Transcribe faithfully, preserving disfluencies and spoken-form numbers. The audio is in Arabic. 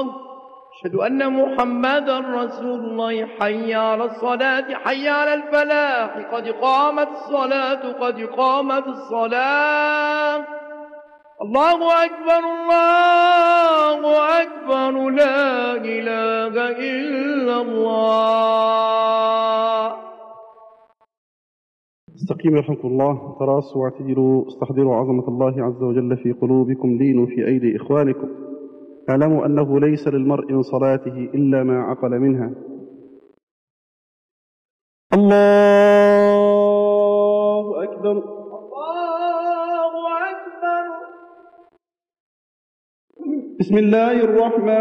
أشهد أن محمدا رسول الله. حي على الصلاة حي على الفلاح، قد قامت الصلاة قد قامت الصلاة. الله أكبر الله أكبر، لا إله إلا الله. استقيموا يرحمكم الله، تراصوا واعتدلوا، استحضروا عظمة الله عز وجل في قلوبكم، لينوا في أيدي إخوانكم. اعلموا أنه ليس للمرء من صلاته إلا ما عقل منها. الله أكبر الله أكبر. بسم الله الرحمن